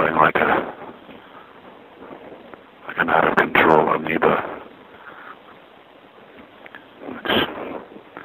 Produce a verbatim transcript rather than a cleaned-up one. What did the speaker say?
feeling like a like an out of control amoeba.